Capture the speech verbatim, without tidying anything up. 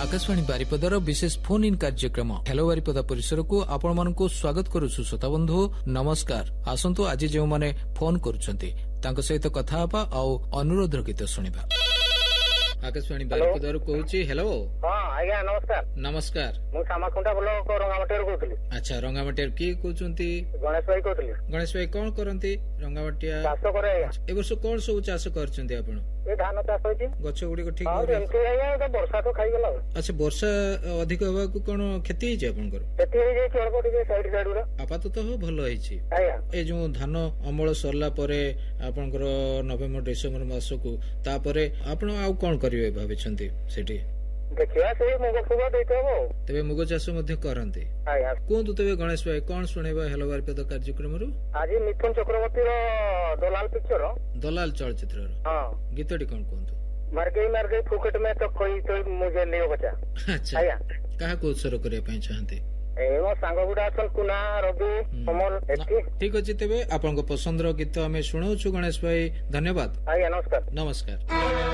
Akashvani बारिपदार wishes phone in कार्यक्रम hello Baripada परिसर को आपण मानकु स्वागत करूछु। श्रोता बंधु नमस्कार। आसंतु आज जो माने फोन करूछंती तांको सहित कथा हबा आ अनुरोध गीत सुनिबा। आकाशवाणी बारिपदार कहूची हेलो। हां आज्ञा नमस्कार। नमस्कार मु सामाखुंटा बोलो को रंगामटेर कहतली। अच्छा रंगामटेर की कहउचंती? गणेश भाई कहतली। गणेश भाई कोन करंती? रंगामटिया चाष करे। ए वर्ष कोन सब चाष करचंती आपण? ए धान चाष होची। गछ गुडी को ठीक हो रे। एमके आया तो वर्षा तो खाई गेला। अच्छा वर्षा अधिक होबा को कोन खेती हिजे आपनकर? खेती हिजे कि अल्प टिके साइड साइड रे। आपातत हो भलो हिची। आया ए जो धान अमल सरला परे आपनकर नवेम्बर डिसेम्बर मास को तापरे आपण आ कोन करिवे भाबिछंती सेठी? देखिया से मुग फुग देतबो। तबे मुग चाष मध्ये करंती। आया कोन तबे गणेश भाई कोन सुनेबा हेलो बारिपदा कार्यक्रम रु? आज मिथुन चक्रवर्ती रो दलाल पिक्चर दलाल चलचित्र रो। हां गीतडी कोन कोन? मर गई मर गई फुकट में तो कोई तो मुझे लियो बचा। अच्छा आया कहा को उत्सर्ग करे पई चाहते? ए मो सांग गुडा अछन कुना रवि कमल एती। ठीक अछि तबे आपन को पसंद रो गीत हमें सुनाउछु गणेश भाई। धन्यवाद। आया नमस्कार। नमस्कार।